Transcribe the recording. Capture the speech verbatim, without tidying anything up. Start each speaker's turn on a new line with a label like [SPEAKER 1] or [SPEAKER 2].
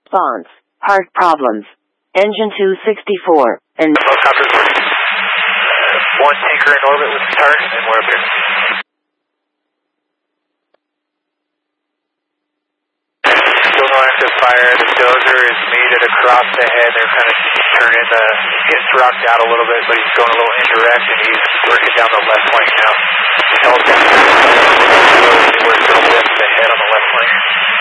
[SPEAKER 1] Response. Heart problems. Engine two sixty-four. And...
[SPEAKER 2] One tanker in orbit with start, and we're up here. Still no active fire. The dozer is mated across the head. They're kind of turning the, getting rocked out a little bit, but he's going a little indirect, and he's working down the left flank now. Held down. We're going to lift the head on the left flank.